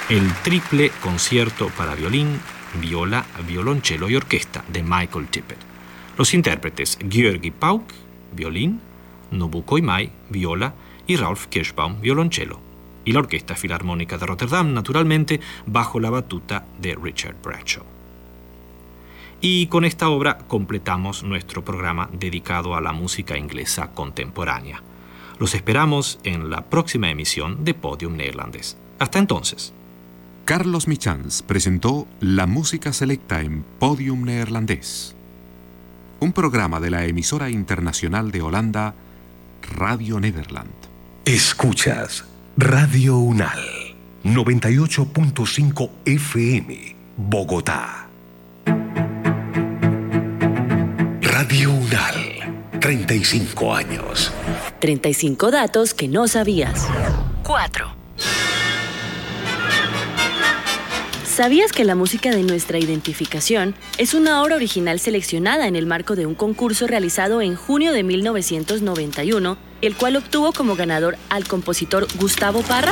el triple concierto para violín, viola, violonchelo y orquesta de Michael Tippett. Los intérpretes György Pauk, violín, Nobuko Imai, viola y Ralph Kirschbaum, violonchelo. Y la Orquesta Filarmónica de Rotterdam, naturalmente, bajo la batuta de Richard Bradshaw. Y con esta obra completamos nuestro programa dedicado a la música inglesa contemporánea. Los esperamos en la próxima emisión de Podium Neerlandés. Hasta entonces. Carlos Michans presentó la música selecta en Podium Neerlandés, un programa de la emisora internacional de Holanda, Radio Nederland. Escuchas Radio Unal, 98.5 FM, Bogotá. Radio Unal, 35 años. 35 datos que no sabías. 4. ¿Sabías que la música de nuestra identificación es una obra original seleccionada en el marco de un concurso realizado en junio de 1991, el cual obtuvo como ganador al compositor Gustavo Parra?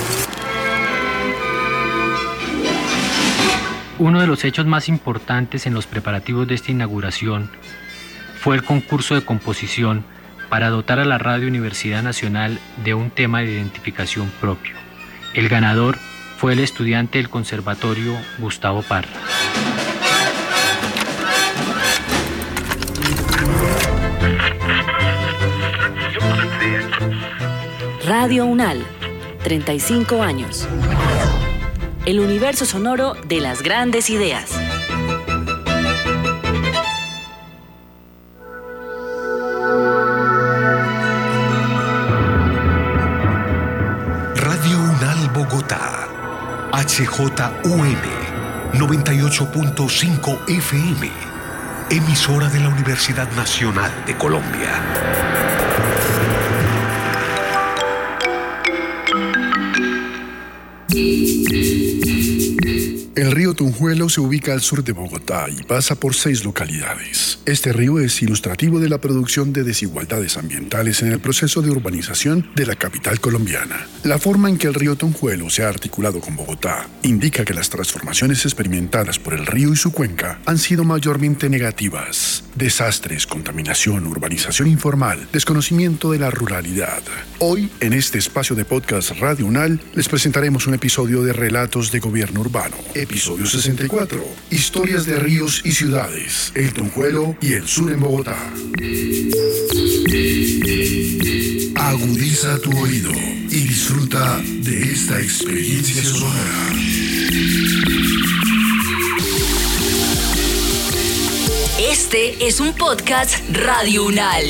Uno de los hechos más importantes en los preparativos de esta inauguración fue el concurso de composición para dotar a la Radio Universidad Nacional de un tema de identificación propio. El ganador fue el estudiante del Conservatorio Gustavo Parra. Radio Unal, 35 años. El universo sonoro de las grandes ideas. Radio Unal Bogotá, HJUM, 98.5 FM, emisora de la Universidad Nacional de Colombia. El río Tunjuelo se ubica al sur de Bogotá y pasa por 6 localidades. Este río es ilustrativo de la producción de desigualdades ambientales en el proceso de urbanización de la capital colombiana. La forma en que el río Tunjuelo se ha articulado con Bogotá indica que las transformaciones experimentadas por el río y su cuenca han sido mayormente negativas. Desastres, contaminación, urbanización informal, desconocimiento de la ruralidad. Hoy, en este espacio de podcast Radio Unal, les presentaremos un episodio de Relatos de Gobierno Urbano. Episodio 64. Historias de ríos y ciudades, el Tunjuelo y el sur en Bogotá. Agudiza tu oído y disfruta de esta experiencia sonora. Este es un podcast Radio Unal.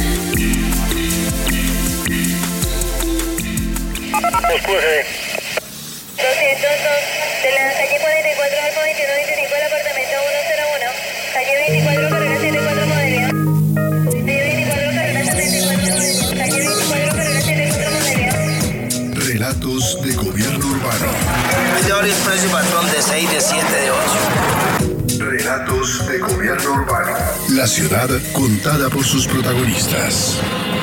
De la calle 44 al 2125 al apartamento 101, calle 24 carrera 74 Modelia, calle 24 carrera 74 Modelia, calle 24 carrera 74 Modelia. Relatos de Gobierno Urbano. Medidores precio patrón de 6, de 7, de 8. Relatos de Gobierno Urbano. La ciudad contada por sus protagonistas.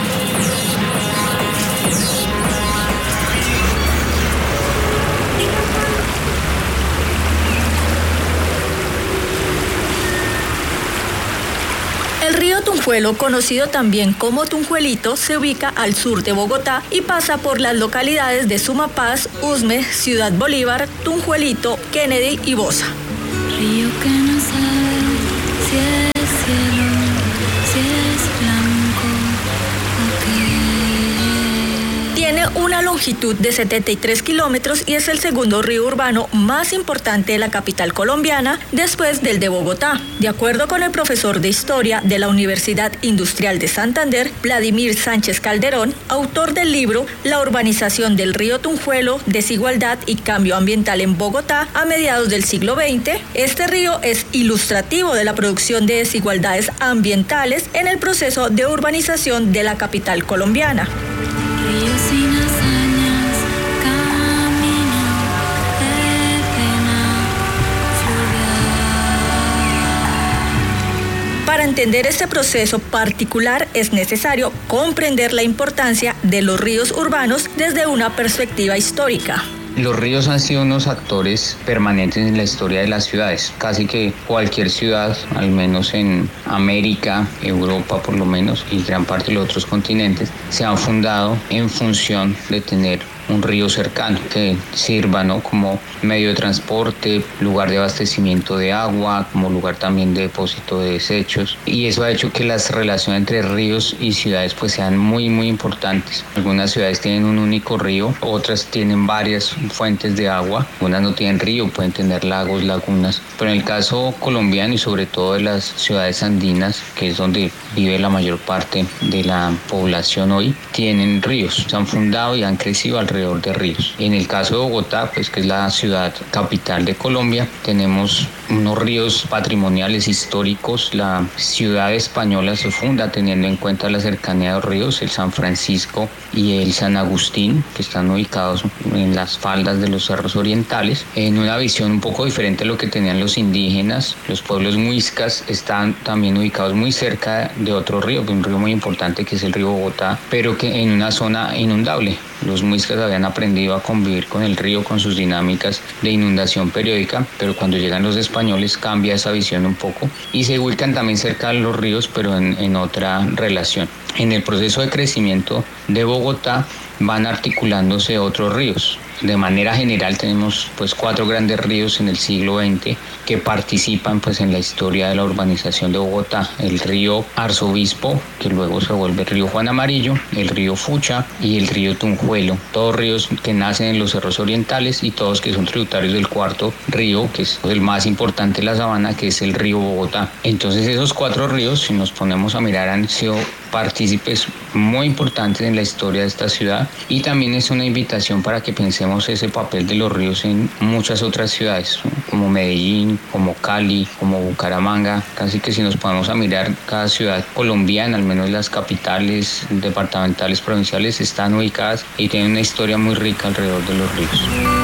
El río Tunjuelo, conocido también como Tunjuelito, se ubica al sur de Bogotá y pasa por las localidades de Sumapaz, Usme, Ciudad Bolívar, Tunjuelito, Kennedy y Bosa. Río que no sabe si es cielo, si es blanco o qué. Tiene una longitud de 73 kilómetros y es el segundo río urbano más importante de la capital colombiana después del de Bogotá. De acuerdo con el profesor de Historia de la Universidad Industrial de Santander, Vladimir Sánchez Calderón, autor del libro La urbanización del río Tunjuelo, desigualdad y cambio ambiental en Bogotá a mediados del siglo XX, este río es ilustrativo de la producción de desigualdades ambientales en el proceso de urbanización de la capital colombiana. Río sin hazañas, camino de pena fluvial. Para entender este proceso particular es necesario comprender la importancia de los ríos urbanos desde una perspectiva histórica. Los ríos han sido unos actores permanentes en la historia de las ciudades. Casi que cualquier ciudad, al menos en América, Europa por lo menos, y gran parte de los otros continentes, se han fundado en función de tener un río cercano que sirva, ¿no?, como medio de transporte, lugar de abastecimiento de agua, como lugar también de depósito de desechos, y eso ha hecho que las relaciones entre ríos y ciudades pues sean muy importantes. Algunas ciudades tienen un único río, otras tienen varias fuentes de agua, algunas no tienen río, pueden tener lagos, lagunas, pero en el caso colombiano y sobre todo de las ciudades andinas, que es donde vive la mayor parte de la población hoy, tienen ríos, se han fundado y han crecido alrededor de ríos. En el caso de Bogotá, pues que es la ciudad capital de Colombia, tenemos unos ríos patrimoniales históricos. La ciudad española se funda teniendo en cuenta la cercanía de los ríos, el San Francisco y el San Agustín, que están ubicados en las faldas de los cerros orientales, en una visión un poco diferente a lo que tenían los indígenas. Los pueblos muiscas están también ubicados muy cerca de otro río, un río muy importante que es el río Bogotá, pero que en una zona inundable. Los muiscas habían aprendido a convivir con el río, con sus dinámicas de inundación periódica, pero cuando llegan los españoles cambia esa visión un poco y se ubican también cerca de los ríos, pero en otra relación. En el proceso de crecimiento de Bogotá van articulándose otros ríos. De manera general tenemos pues 4 grandes ríos en el siglo XX que participan pues en la historia de la urbanización de Bogotá. El río Arzobispo, que luego se vuelve el río Juan Amarillo, el río Fucha y el río Tunjuelo. Todos ríos que nacen en los cerros orientales y todos que son tributarios del cuarto río, que es el más importante de la sabana, que es el río Bogotá. Entonces esos 4 ríos, si nos ponemos a mirar, han sido partícipes muy importantes en la historia de esta ciudad, y también es una invitación para que pensemos ese papel de los ríos en muchas otras ciudades, ¿no?, como Medellín, como Cali, como Bucaramanga. Casi que si nos ponemos a mirar, cada ciudad colombiana, al menos las capitales departamentales, provinciales, están ubicadas y tienen una historia muy rica alrededor de los ríos.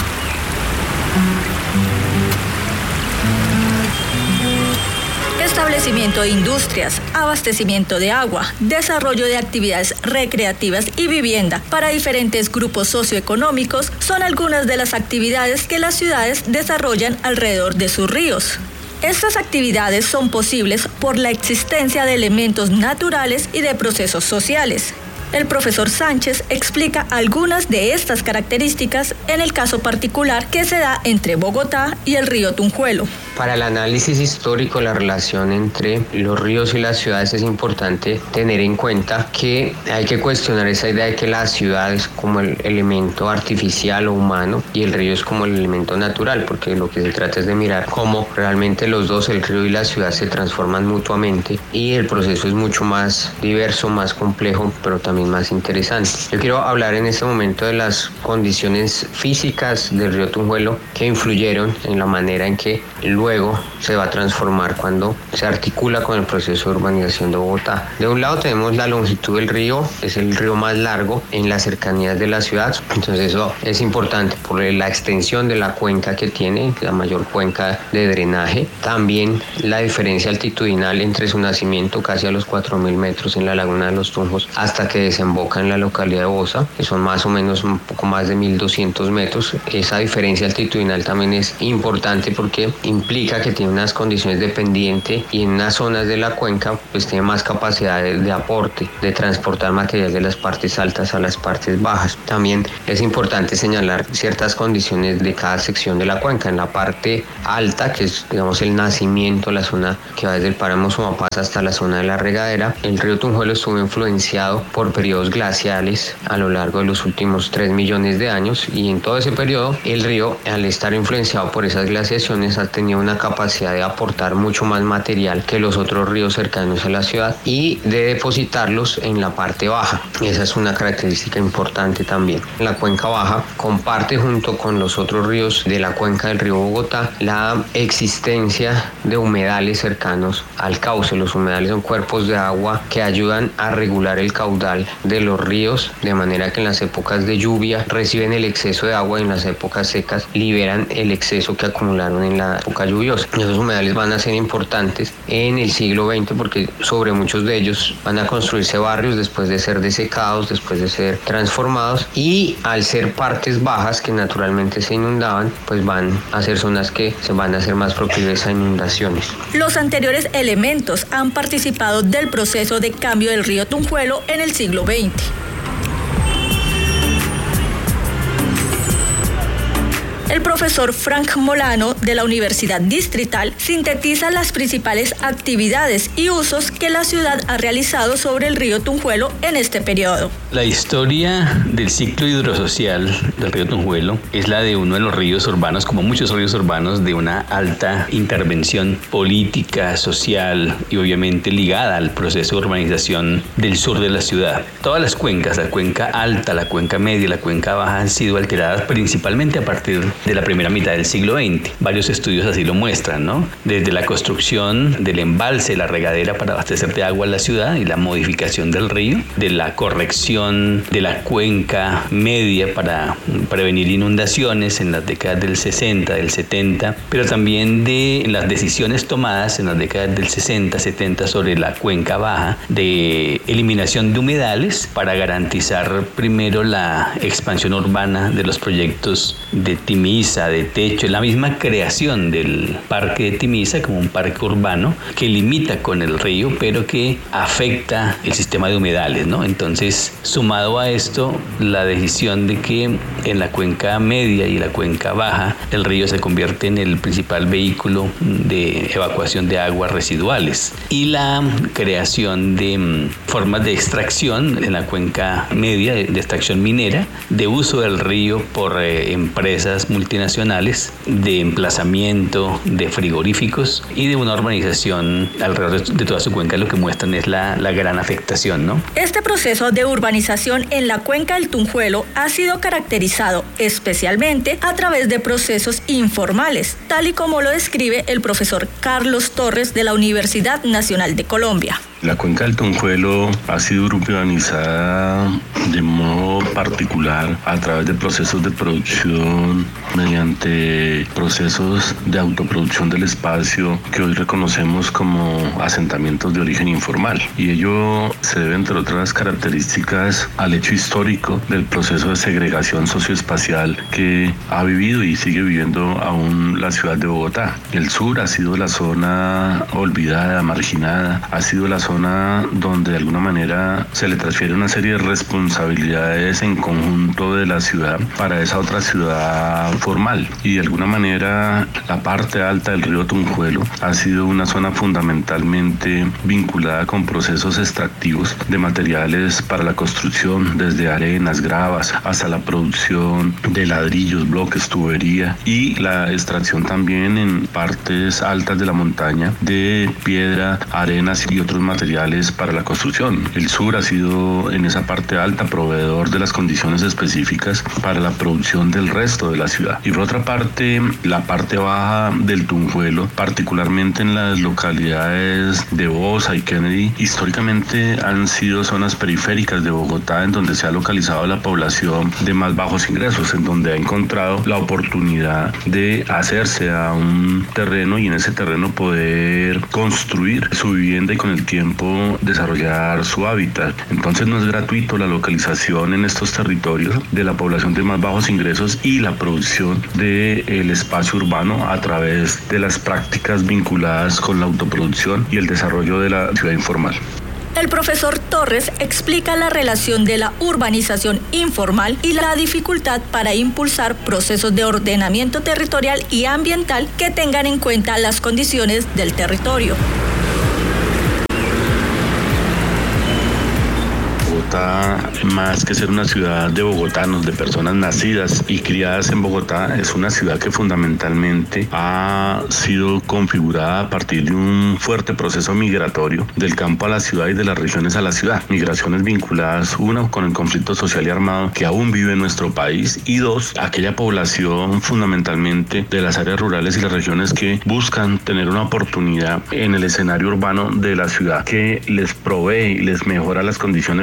Establecimiento de industrias, abastecimiento de agua, desarrollo de actividades recreativas y vivienda para diferentes grupos socioeconómicos son algunas de las actividades que las ciudades desarrollan alrededor de sus ríos. Estas actividades son posibles por la existencia de elementos naturales y de procesos sociales. El profesor Sánchez explica algunas de estas características en el caso particular que se da entre Bogotá y el río Tunjuelo. Para el análisis histórico de la relación entre los ríos y las ciudades es importante tener en cuenta que hay que cuestionar esa idea de que la ciudad es como el elemento artificial o humano y el río es como el elemento natural, porque lo que se trata es de mirar cómo realmente los dos, el río y la ciudad, se transforman mutuamente, y el proceso es mucho más diverso, más complejo, pero también más interesante. Yo quiero hablar en este momento de las condiciones físicas del río Tunjuelo que influyeron en la manera en que luego se va a transformar cuando se articula con el proceso de urbanización de Bogotá. De un lado tenemos la longitud del río, es el río más largo en las cercanías de la ciudad, entonces eso es importante por la extensión de la cuenca que tiene, la mayor cuenca de drenaje. También la diferencia altitudinal entre su nacimiento, casi a los 4.000 metros en la laguna de los Tunjos, hasta que desemboca en la localidad de Bosa, que son más o menos un poco más de 1.200 metros. Esa diferencia altitudinal también es importante porque implica que tiene unas condiciones de pendiente, y en unas zonas de la cuenca pues tiene más capacidad de aporte, de transportar material de las partes altas a las partes bajas. También es importante señalar ciertas condiciones de cada sección de la cuenca. En la parte alta, que es digamos el nacimiento, la zona que va desde el páramo Sumapaz hasta la zona de la regadera, el río Tunjuelo estuvo influenciado por periodos glaciales a lo largo de los últimos 3 millones de años, y en todo ese periodo el río, al estar influenciado por esas glaciaciones, ha tenido una capacidad de aportar mucho más material que los otros ríos cercanos a la ciudad y de depositarlos en la parte baja. Esa es una característica importante también. La cuenca baja comparte junto con los otros ríos de la cuenca del río Bogotá la existencia de humedales cercanos al cauce. Los humedales son cuerpos de agua que ayudan a regular el caudal de los ríos, de manera que en las épocas de lluvia reciben el exceso de agua y en las épocas secas liberan el exceso que acumularon en la época lluviosa. Esos humedales van a ser importantes en el siglo XX porque sobre muchos de ellos van a construirse barrios después de ser desecados, después de ser transformados, y al ser partes bajas que naturalmente se inundaban, pues van a ser zonas que se van a hacer más proclives a inundaciones. Los anteriores elementos han participado del proceso de cambio del río Tunjuelo en el siglo XX. El profesor Frank Molano de la Universidad Distrital sintetiza las principales actividades y usos que la ciudad ha realizado sobre el río Tunjuelo en este periodo. La historia del ciclo hidrosocial del río Tunjuelo es la de uno de los ríos urbanos, como muchos ríos urbanos, de una alta intervención política, social y obviamente ligada al proceso de urbanización del sur de la ciudad. Todas las cuencas, la cuenca alta, la cuenca media y la cuenca baja, han sido alteradas principalmente a partir de la primera mitad del siglo XX. Varios estudios así lo muestran, ¿no? Desde la construcción del embalse, la regadera para abastecer de agua a la ciudad y la modificación del río, de la corrección de la cuenca media para prevenir inundaciones en las décadas del 60, del 70, pero también de las decisiones tomadas en las décadas del 60, 70 sobre la cuenca baja de eliminación de humedales para garantizar primero la expansión urbana de los proyectos de Timisa, de Techo, la misma creación del parque de Timisa como un parque urbano que limita con el río, pero que afecta el sistema de humedales, ¿no? Entonces, sumado a esto, la decisión de que en la cuenca media y la cuenca baja el río se convierte en el principal vehículo de evacuación de aguas residuales, y la creación de formas de extracción en la cuenca media, de extracción minera, de uso del río por empresas multinacionales, de emplazamiento de frigoríficos y de una urbanización alrededor de toda su cuenca. Lo que muestran es la gran afectación, ¿no? Este proceso de urbanización en la cuenca del Tunjuelo ha sido caracterizado especialmente a través de procesos informales, tal y como lo describe el profesor Carlos Torres de la Universidad Nacional de Colombia. La cuenca del Tunjuelo ha sido urbanizada de modo particular a través de procesos de producción, mediante procesos de autoproducción del espacio que hoy reconocemos como asentamientos de origen informal. Y ello se debe, entre otras características, al hecho histórico del proceso de segregación socioespacial que ha vivido y sigue viviendo aún la ciudad de Bogotá. El sur ha sido la zona olvidada, marginada, ha sido la zona donde de alguna manera se le transfiere una serie de responsabilidades en conjunto de la ciudad para esa otra ciudad formal, y de alguna manera la parte alta del río Tunjuelo ha sido una zona fundamentalmente vinculada con procesos extractivos de materiales para la construcción, desde arenas, gravas hasta la producción de ladrillos, bloques, tubería, y la extracción también en partes altas de la montaña de piedra, arenas y otros materiales para la construcción. El sur ha sido en esa parte alta proveedor de las condiciones específicas para la producción del resto de la ciudad. Y por otra parte, la parte baja del Tunjuelo, particularmente en las localidades de Bosa y Kennedy, históricamente han sido zonas periféricas de Bogotá en donde se ha localizado la población de más bajos ingresos, en donde ha encontrado la oportunidad de hacerse a un terreno y en ese terreno poder construir su vivienda y con el tiempo desarrollar su hábitat. Entonces no es gratuito la localización en estos territorios de la población de más bajos ingresos y la producción del espacio urbano a través de las prácticas vinculadas con la autoproducción y el desarrollo de la ciudad informal. El profesor Torres explica la relación de la urbanización informal y la dificultad para impulsar procesos de ordenamiento territorial y ambiental que tengan en cuenta las condiciones del territorio. Bogotá, más que ser una ciudad de bogotanos, de personas nacidas y criadas en Bogotá, es una ciudad que fundamentalmente ha sido configurada a partir de un fuerte proceso migratorio del campo a la ciudad y de las regiones a la ciudad. Migraciones vinculadas, una, con el conflicto social y armado que aún vive en nuestro país, y dos, aquella población fundamentalmente de las áreas rurales y las regiones que buscan tener una oportunidad en el escenario urbano de la ciudad que les provee y les mejora las condiciones frente a los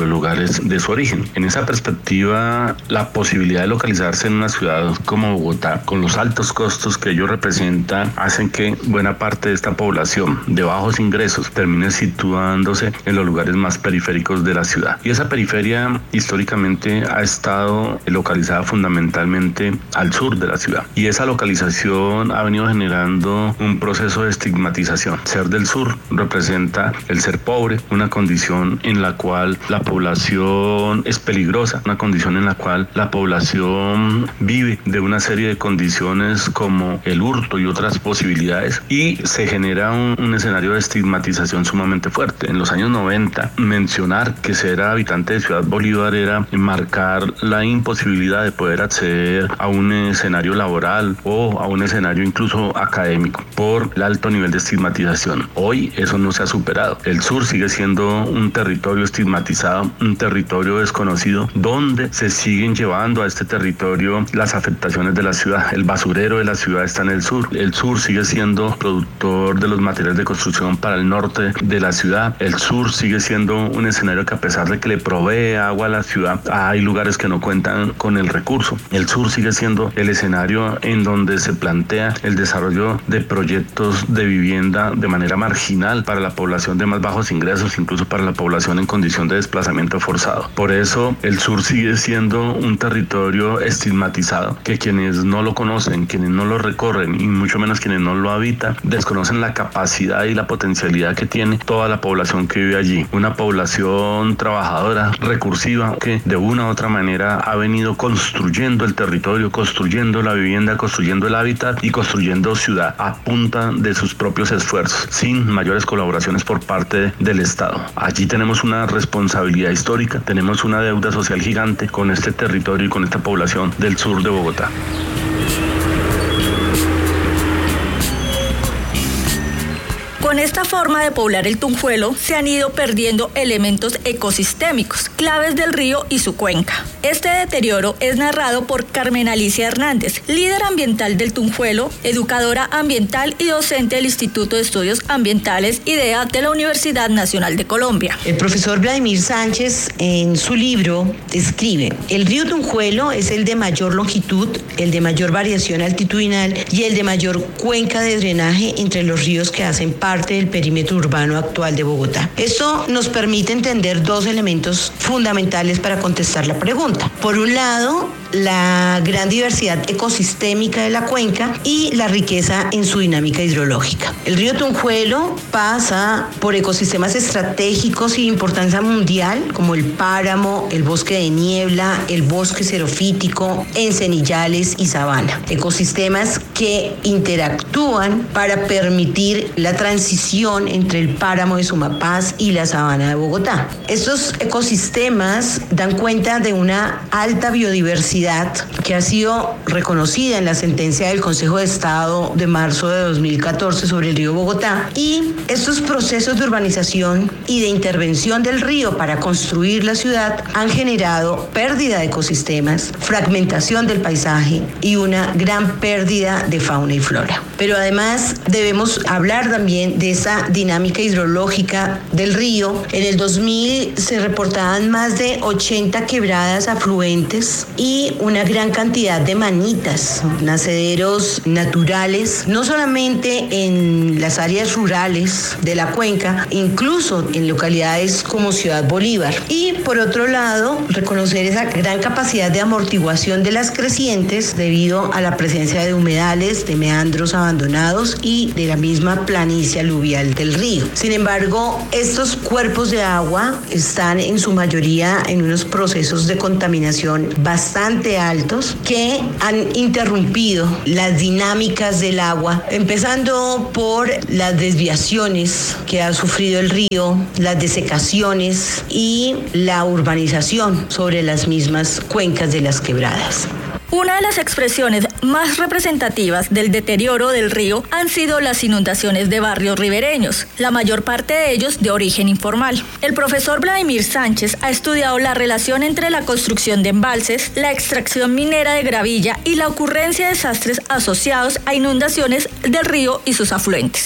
lugares de su origen. En esa perspectiva, la posibilidad de localizarse en una ciudad como Bogotá, con los altos costos que ello representa, hacen que buena parte de esta población de bajos ingresos termine situándose en los lugares más periféricos de la ciudad. Y esa periferia históricamente ha estado localizada fundamentalmente al sur de la ciudad. Y esa localización ha venido generando un proceso de estigmatización. Ser del sur representa el ser pobre, una condición en la cual la población es peligrosa, una condición en la cual la población vive de una serie de condiciones como el hurto y otras posibilidades, y se genera un escenario de estigmatización sumamente fuerte. En los años 90, mencionar que ser habitante de Ciudad Bolívar era marcar la imposibilidad de poder acceder a un escenario laboral o a un escenario incluso académico por el alto nivel de estigmatización. Hoy eso no se ha superado. El sur sigue siendo un territorio estigmatizado, un territorio desconocido, donde se siguen llevando a este territorio las afectaciones de la ciudad. El basurero de la ciudad está en el sur. El sur sigue siendo productor de los materiales de construcción para el norte de la ciudad. El sur sigue siendo un escenario que, a pesar de que le provee agua a la ciudad, hay lugares que no cuentan con el recurso. El sur sigue siendo el escenario en donde se plantea el desarrollo de proyectos de vivienda de manera marginal para la población de más bajos ingresos, incluso para la población en condición de desplazamiento forzado. Por eso el sur sigue siendo un territorio estigmatizado, que quienes no lo conocen, quienes no lo recorren y mucho menos quienes no lo habitan, desconocen la capacidad y la potencialidad que tiene toda la población que vive allí. Una población trabajadora, recursiva, que de una u otra manera ha venido construyendo el territorio, construyendo la vivienda, construyendo el hábitat y construyendo ciudad a punta de sus propios esfuerzos, sin mayores colaboraciones por parte del Estado. Allí tenemos una responsabilidad histórica, tenemos una deuda social gigante con este territorio y con esta población del sur de Bogotá. Con esta forma de poblar el Tunjuelo se han ido perdiendo elementos ecosistémicos, claves del río y su cuenca. Este deterioro es narrado por Carmen Alicia Hernández, líder ambiental del Tunjuelo, educadora ambiental y docente del Instituto de Estudios Ambientales IDEA de la Universidad Nacional de Colombia. El profesor Vladimir Sánchez, en su libro, escribe: el río Tunjuelo es el de mayor longitud, el de mayor variación altitudinal y el de mayor cuenca de drenaje entre los ríos que hacen parte del perímetro urbano actual de Bogotá. Esto nos permite entender dos elementos fundamentales para contestar la pregunta. Por un lado, la gran diversidad ecosistémica de la cuenca y la riqueza en su dinámica hidrológica. El río Tunjuelo pasa por ecosistemas estratégicos y de importancia mundial, como el páramo, el bosque de niebla, el bosque xerofítico, encenillales y sabana. Ecosistemas que interactúan para permitir la transición entre el páramo de Sumapaz y la sabana de Bogotá. Estos ecosistemas dan cuenta de una alta biodiversidad que ha sido reconocida en la sentencia del Consejo de Estado de marzo de 2014 sobre el río Bogotá, y estos procesos de urbanización y de intervención del río para construir la ciudad han generado pérdida de ecosistemas, fragmentación del paisaje y una gran pérdida de fauna y flora. Pero además debemos hablar también de esa dinámica hidrológica del río. En el 2000 se reportaban más de 80 quebradas afluentes y una gran cantidad de manitas, nacederos naturales, no solamente en las áreas rurales de la cuenca, incluso en localidades como Ciudad Bolívar. Y por otro lado, reconocer esa gran capacidad de amortiguación de las crecientes debido a la presencia de humedales, de meandros abandonados y de la misma planicie aluvial del río. Sin embargo, estos cuerpos de agua están en su mayoría en unos procesos de contaminación bastante altos que han interrumpido las dinámicas del agua, empezando por las desviaciones que ha sufrido el río, las desecaciones y la urbanización sobre las mismas cuencas de las quebradas. Una de las expresiones más representativas del deterioro del río han sido las inundaciones de barrios ribereños, la mayor parte de ellos de origen informal. El profesor Vladimir Sánchez ha estudiado la relación entre la construcción de embalses, la extracción minera de gravilla y la ocurrencia de desastres asociados a inundaciones del río y sus afluentes.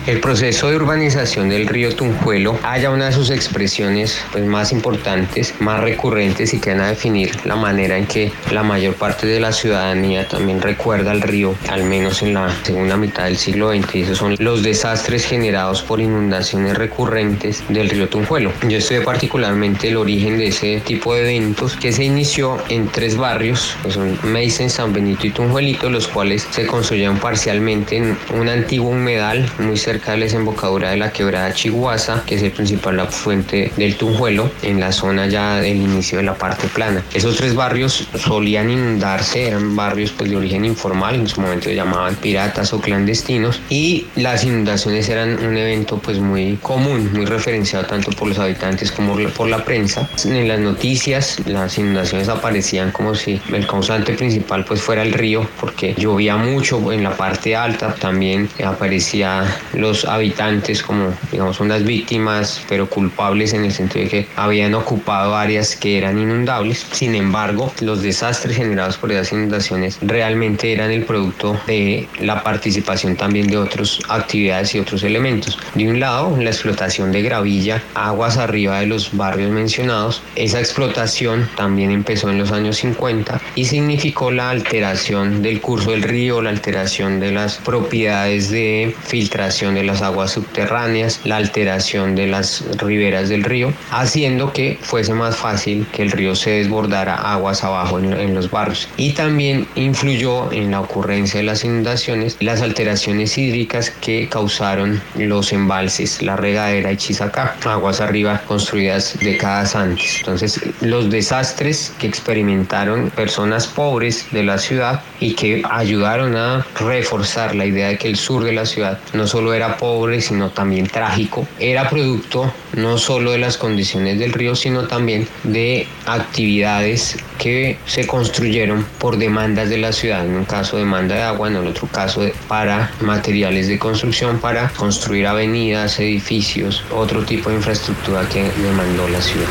el proceso de urbanización del río Tunjuelo halla una de sus expresiones pues, más importantes, más recurrentes y que van a definir la manera en que la mayor parte de la ciudadanía también recuerda al río, al menos en la segunda mitad del siglo XX, y esos son los desastres generados por inundaciones recurrentes del río Tunjuelo. Yo estudié particularmente el origen de ese tipo de eventos que se inició en 3 barrios, que son Meisen, San Benito y Tunjuelito, los cuales se construyeron parcialmente en un antiguo humedal muy cerca de la desembocadura de la quebrada Chiguaza, que es el principal afluente del Tunjuelo, en la zona ya del inicio de la parte plana. Esos 3 barrios solían inundarse, eran barrios pues, de origen informal, en su momento se llamaban piratas o clandestinos, y las inundaciones eran un evento pues muy común, muy referenciado tanto por los habitantes como por la prensa. En las noticias las inundaciones aparecían como si el causante principal pues fuera el río, porque llovía mucho en la parte alta. También aparecían los habitantes como digamos unas víctimas pero culpables en el sentido de que habían ocupado áreas que eran inundables. Sin embargo, los desastres generados por esas inundaciones realmente eran el producto de la participación también de otras actividades y otros elementos. De un lado, la explotación de gravilla aguas arriba de los barrios mencionados. Esa explotación también empezó en los años 50 y significó la alteración del curso del río, la alteración de las propiedades de filtración de las aguas subterráneas, la alteración de las riberas del río, haciendo que fuese más fácil que el río se desbordara aguas abajo en los barrios. Y también influyó en la ocurrencia de las inundaciones las alteraciones hídricas que causaron los embalses, la regadera y Chisacá, aguas arriba construidas décadas antes. Entonces, los desastres que experimentaron personas pobres de la ciudad y que ayudaron a reforzar la idea de que el sur de la ciudad no solo era pobre, sino también trágico, era producto no solo de las condiciones del río, sino también de actividades que se construyeron por demandas de la ciudad, en un caso demanda de agua, en el otro caso para materiales de construcción, para construir avenidas, edificios, otro tipo de infraestructura que demandó la ciudad.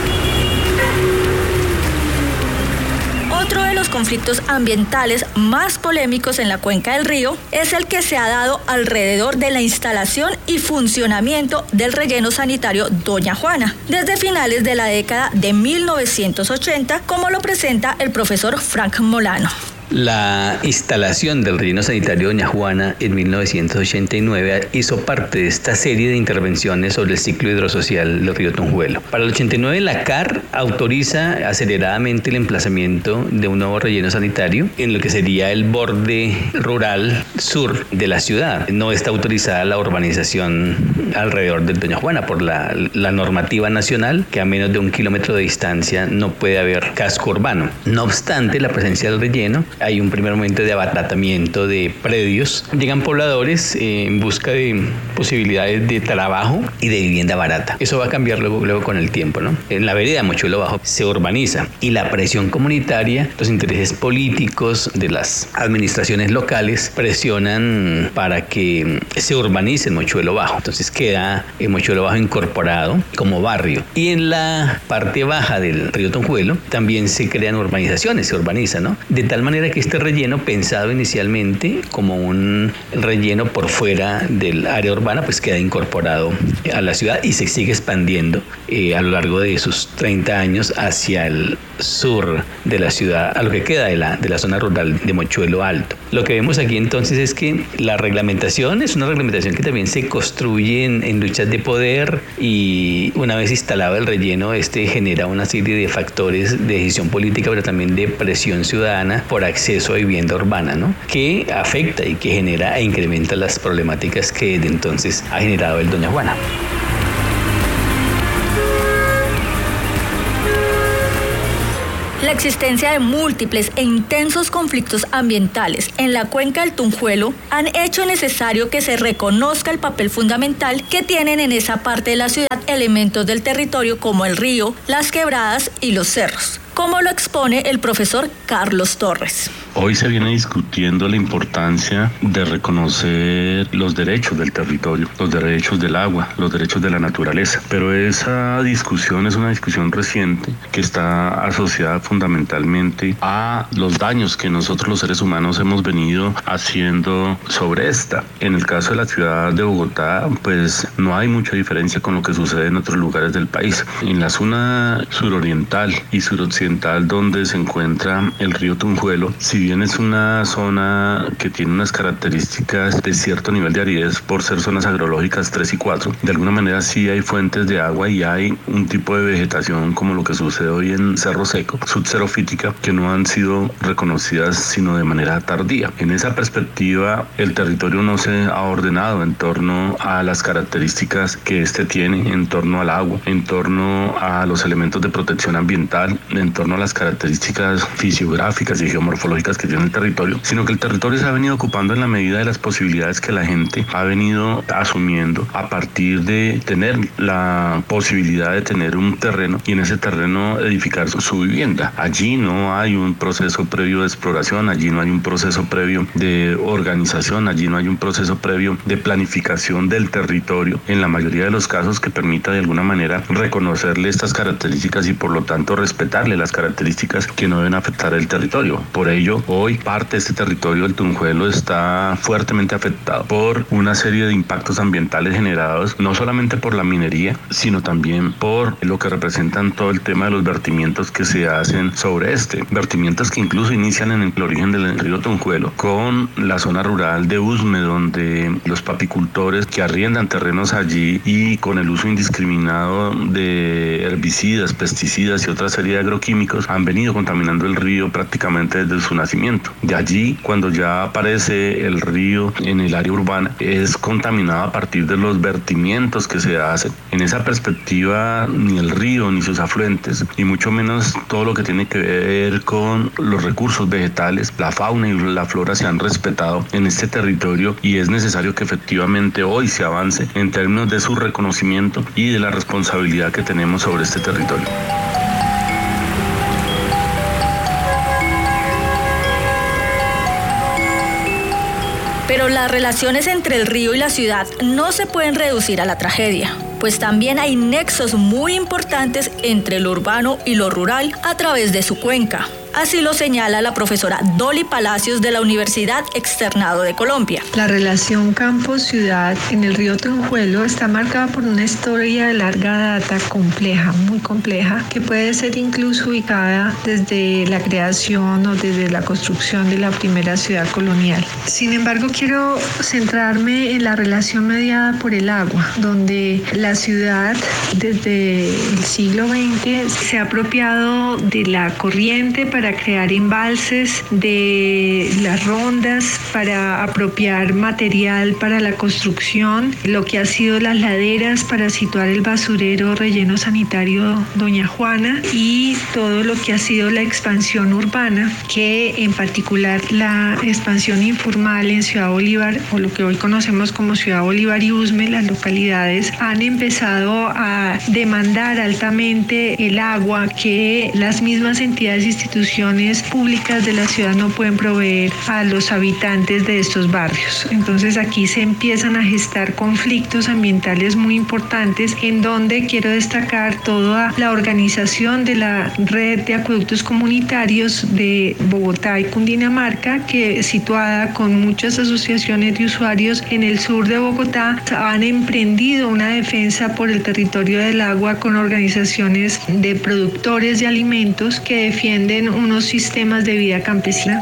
Otro de los conflictos ambientales más polémicos en la cuenca del río es el que se ha dado alrededor de la instalación y funcionamiento del relleno sanitario Doña Juana, desde finales de la década de 1980, como lo presenta el profesor Frank Molano. La instalación del relleno sanitario Doña Juana en 1989 hizo parte de esta serie de intervenciones sobre el ciclo hidrosocial del río Tunjuelo. Para el 89 la CAR autoriza aceleradamente el emplazamiento de un nuevo relleno sanitario en lo que sería el borde rural sur de la ciudad. No está autorizada la urbanización alrededor del Doña Juana por la normativa nacional, que a menos de 1 kilómetro de distancia no puede haber casco urbano. No obstante la presencia del relleno, hay un primer momento de abaratamiento de predios. Llegan pobladores en busca de posibilidades de trabajo y de vivienda barata. Eso va a cambiar luego con el tiempo, ¿no? En la vereda Mochuelo Bajo se urbaniza y la presión comunitaria, los intereses políticos de las administraciones locales presionan para que se urbanice en Mochuelo Bajo. Entonces queda Mochuelo Bajo incorporado como barrio. Y en la parte baja del río Tunjuelo también se crean urbanizaciones, se urbaniza, ¿no? De tal manera que este relleno, pensado inicialmente como un relleno por fuera del área urbana, pues queda incorporado a la ciudad y se sigue expandiendo a lo largo de sus 30 años hacia el sur de la ciudad, a lo que queda de la zona rural de Mochuelo Alto. Lo que vemos aquí entonces es que la reglamentación es una reglamentación que también se construye en luchas de poder, y una vez instalado el relleno, genera una serie de factores de decisión política, pero también de presión ciudadana por acceso a vivienda urbana, ¿no? Que afecta y que genera e incrementa las problemáticas que desde entonces ha generado el Doña Juana. La existencia de múltiples e intensos conflictos ambientales en la cuenca del Tunjuelo han hecho necesario que se reconozca el papel fundamental que tienen en esa parte de la ciudad elementos del territorio como el río, las quebradas y los cerros, como lo expone el profesor Carlos Torres. Hoy se viene discutiendo la importancia de reconocer los derechos del territorio, los derechos del agua, los derechos de la naturaleza. Pero esa discusión es una discusión reciente que está asociada fundamentalmente a los daños que nosotros los seres humanos hemos venido haciendo sobre esta. En el caso de la ciudad de Bogotá, pues no hay mucha diferencia con lo que sucede en otros lugares del país. En la zona suroriental y suroccidental, donde se encuentra el río Tunjuelo, si bien es una zona que tiene unas características de cierto nivel de aridez por ser zonas agrológicas 3 y 4, de alguna manera sí hay fuentes de agua y hay un tipo de vegetación como lo que sucede hoy en Cerro Seco, subxerofítica, que no han sido reconocidas sino de manera tardía. En esa perspectiva, el territorio no se ha ordenado en torno a las características que este tiene, en torno al agua, en torno a los elementos de protección ambiental, en torno a las características fisiográficas y geomorfológicas que tiene el territorio, sino que el territorio se ha venido ocupando en la medida de las posibilidades que la gente ha venido asumiendo a partir de tener la posibilidad de tener un terreno y en ese terreno edificar su vivienda. Allí no hay un proceso previo de exploración, allí no hay un proceso previo de organización, allí no hay un proceso previo de planificación del territorio, en la mayoría de los casos que permita de alguna manera reconocerle estas características y por lo tanto respetarle las características que no deben afectar el territorio. Por ello, hoy parte de este territorio del Tunjuelo está fuertemente afectado por una serie de impactos ambientales generados no solamente por la minería, sino también por lo que representan todo el tema de los vertimientos que se hacen sobre este. Vertimientos que incluso inician en el origen del río Tunjuelo, con la zona rural de Usme, donde los papicultores que arriendan terrenos allí y con el uso indiscriminado de herbicidas, pesticidas y otra serie de agroquímicos han venido contaminando el río prácticamente desde su nacimiento. De allí, cuando ya aparece el río en el área urbana, es contaminado a partir de los vertimientos que se hacen. En esa perspectiva, ni el río ni sus afluentes, y mucho menos todo lo que tiene que ver con los recursos vegetales, la fauna y la flora se han respetado en este territorio y es necesario que efectivamente hoy se avance en términos de su reconocimiento y de la responsabilidad que tenemos sobre este territorio. Pero las relaciones entre el río y la ciudad no se pueden reducir a la tragedia, pues también hay nexos muy importantes entre lo urbano y lo rural a través de su cuenca. Así lo señala la profesora Dolly Palacios de la Universidad Externado de Colombia. La relación campo-ciudad en el río Tunjuelo está marcada por una historia de larga data compleja, muy compleja, que puede ser incluso ubicada desde la creación o desde la construcción de la primera ciudad colonial. Sin embargo, quiero centrarme en la relación mediada por el agua, donde la ciudad desde el siglo XX se ha apropiado de la corriente para crear embalses, de las rondas para apropiar material para la construcción, lo que ha sido las laderas para situar el basurero relleno sanitario Doña Juana y todo lo que ha sido la expansión urbana, que en particular la expansión informal en Ciudad Bolívar, o lo que hoy conocemos como Ciudad Bolívar y Usme, las localidades han empezado a demandar altamente el agua que las mismas entidades e instituciones públicas de la ciudad no pueden proveer a los habitantes de estos barrios. Entonces aquí se empiezan a gestar conflictos ambientales muy importantes, en donde quiero destacar toda la organización de la red de acueductos comunitarios de Bogotá y Cundinamarca, que situada con muchas asociaciones de usuarios en el sur de Bogotá, han emprendido una defensa por el territorio del agua con organizaciones de productores de alimentos que defienden unos sistemas de vida campesina.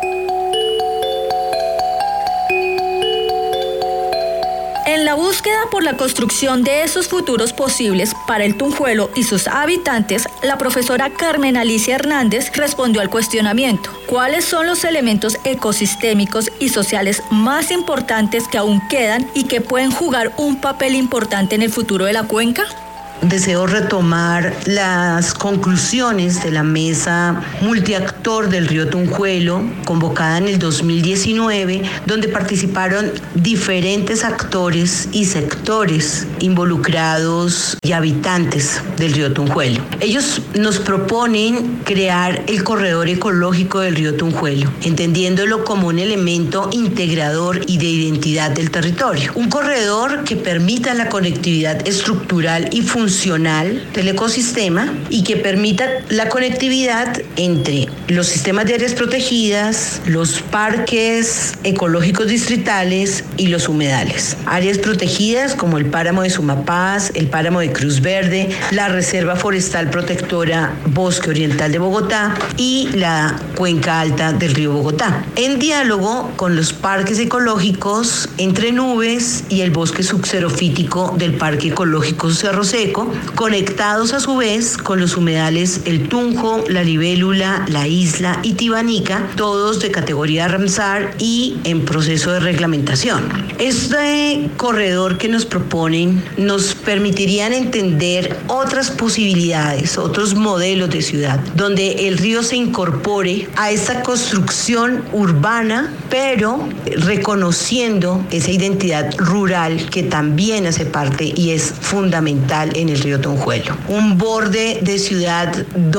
En la búsqueda por la construcción de esos futuros posibles para el Tunjuelo y sus habitantes, la profesora Carmen Alicia Hernández respondió al cuestionamiento: ¿cuáles son los elementos ecosistémicos y sociales más importantes que aún quedan y que pueden jugar un papel importante en el futuro de la cuenca? deseo retomar las conclusiones de la mesa multiactor del río Tunjuelo, convocada en el 2019, donde participaron diferentes actores y sectores involucrados y habitantes del río Tunjuelo. Ellos nos proponen crear el corredor ecológico del río Tunjuelo, entendiéndolo como un elemento integrador y de identidad del territorio. Un corredor que permita la conectividad estructural y funcional del ecosistema y que permita la conectividad entre los sistemas de áreas protegidas, los parques ecológicos distritales y los humedales. Áreas protegidas como el páramo de Sumapaz, el páramo de Cruz Verde, la Reserva Forestal Protectora Bosque Oriental de Bogotá y la cuenca alta del río Bogotá, en diálogo con los parques ecológicos Entre Nubes y el bosque subxerofítico del Parque Ecológico Cerro Seco, conectados a su vez con los humedales El Tunjo, La Libélula, La Isla y Tibanica, todos de categoría Ramsar y en proceso de reglamentación. Este corredor que nos proponen nos permitirían entender otras posibilidades, otros modelos de ciudad, donde el río se incorpore a esta construcción urbana, pero reconociendo esa identidad rural que también hace parte y es fundamental en el río Tunjuelo. Un borde de ciudad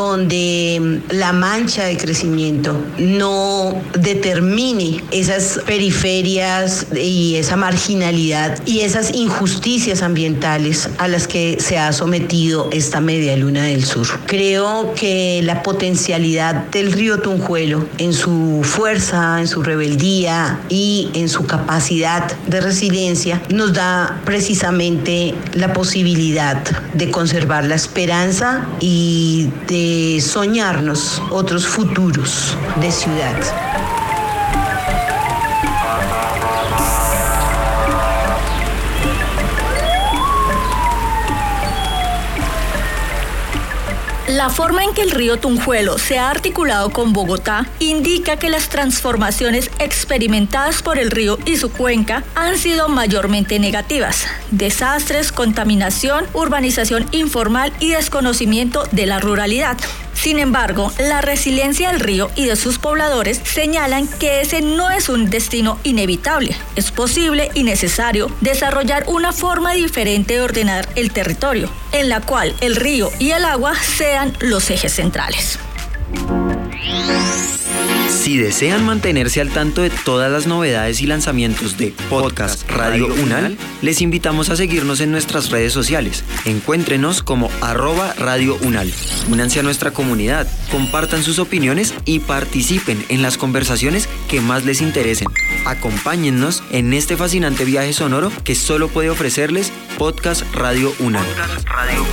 donde la mancha de crecimiento no determine esas periferias y esa marginalidad y esas injusticias ambientales a las que se ha sometido esta media luna del sur. Creo que la potencialidad del río Tunjuelo en su fuerza, en su rebeldía y en su capacidad de resiliencia nos da precisamente la posibilidad de conservar la esperanza y de soñarnos otros futuros de ciudad. La forma en que el río Tunjuelo se ha articulado con Bogotá indica que las transformaciones experimentadas por el río y su cuenca han sido mayormente negativas. Desastres, contaminación, urbanización informal y desconocimiento de la ruralidad. Sin embargo, la resiliencia del río y de sus pobladores señalan que ese no es un destino inevitable. Es posible y necesario desarrollar una forma diferente de ordenar el territorio, en la cual el río y el agua sean los ejes centrales. Si desean mantenerse al tanto de todas las novedades y lanzamientos de Podcast Radio UNAL, les invitamos a seguirnos en nuestras redes sociales. Encuéntrenos como @Radio UNAL. Únanse a nuestra comunidad, compartan sus opiniones y participen en las conversaciones que más les interesen. Acompáñennos en este fascinante viaje sonoro que solo puede ofrecerles Podcast Radio UNAL.